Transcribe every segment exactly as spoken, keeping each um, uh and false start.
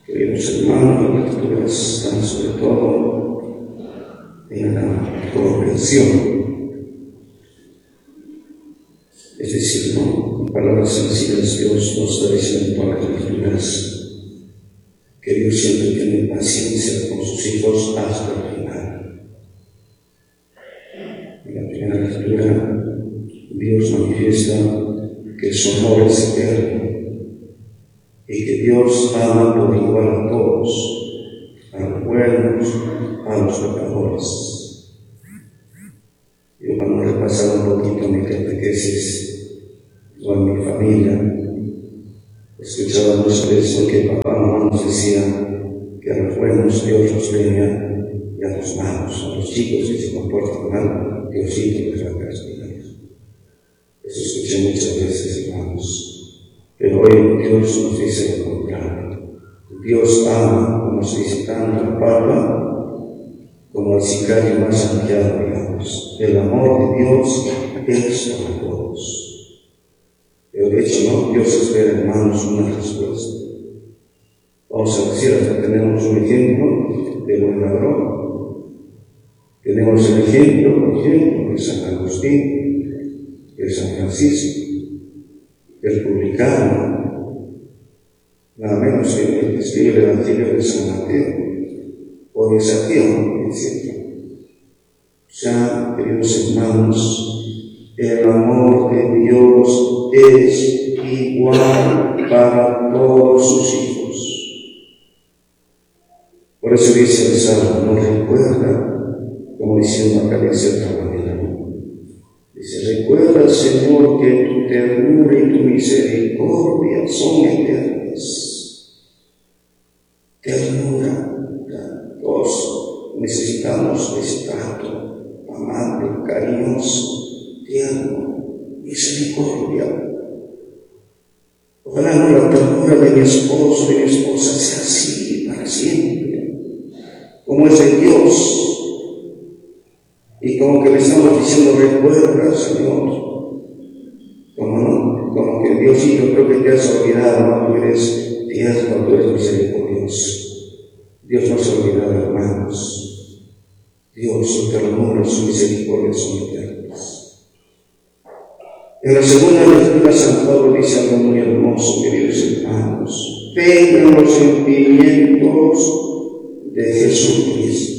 Queridos hermanos, las lecturas están sobre todo en la comprensión, es decir, ¿no? En palabras sencillas, Dios nos está diciendo en todas las lecturas que Dios siempre tiene paciencia con sus hijos hasta el final. En la primera lectura, Dios manifiesta que su amor es eterno y que Dios ama por igual a todos, a los buenos, a los pecadores. Yo cuando repasaba un poquito mi catequesis con mi familia, escuchaba muchas veces lo que papá y mamá nos decía, que a los buenos Dios los premia y a los malos, a los chicos que se comportan mal, Diosito les va a castigar. Eso escuché muchas veces, hermanos. Pero hoy Dios nos dice lo contrario. Dios ama, como se dice tanto el Papa, como el sicario más santiago, digamos. El amor de Dios es para todos. Pero de hecho, no, Dios espera, hermanos, una respuesta. Vamos a decir, hasta tenemos un ejemplo de buen ladrón. Tenemos el ejemplo, por ejemplo, de San Agustín, de San Francisco, del publicano, nada menos que el que escribe el Evangelio de San Mateo, o de Santiago, etcétera. Ya, queridos hermanos, el amor de Dios es igual para todos sus hijos. Por eso dice el Salmo, nos recuerda, como diciendo acá de cierta manera, dice, recuerda, Señor, que tu ternura y tu misericordia son eternas. Ternura, todos necesitamos ese trato amable, cariñoso, tierno, misericordia. Ojalá no la ternura de mi esposo, de mi esposa sea así para siempre, como es de Dios. Y como que le estamos diciendo, recuerda, Señor, como no, como que Dios, sí, yo creo que te has olvidado, ¿no? Tú eres tierno, tú eres misericordioso. Dios no se ha olvidado, hermanos. Dios, su ternura, su misericordia son eternas. En la segunda lectura, San Pablo dice algo muy hermoso, queridos hermanos. Tengan los sentimientos de Jesucristo.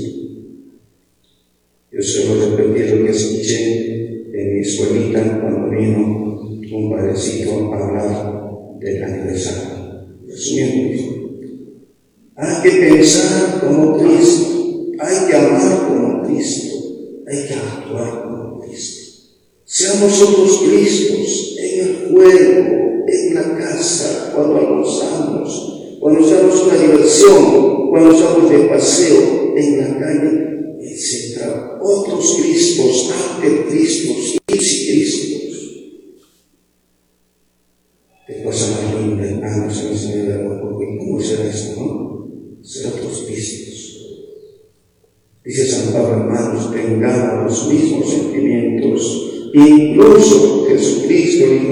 Yo suelo repetir lo que escuché en mi escuelita cuando vino un padrecito a hablar del aniversario. Dios mío, dijo, hay que pensar como Cristo, hay que amar como Cristo, hay que actuar como Cristo. Seamos nosotros Cristos en el juego, en la casa, cuando almorzamos, cuando estamos en una diversión, cuando estamos de paseo en la calle, etcétera. Otros Cristos, anticristos, anticristos. Qué cosa más linda, hermanos, en el Señor de la Boca. ¿Y cómo será esto, no? Ser otros Cristos. Dice San Pablo, hermanos, tengamos los mismos sentimientos, incluso Jesucristo dijo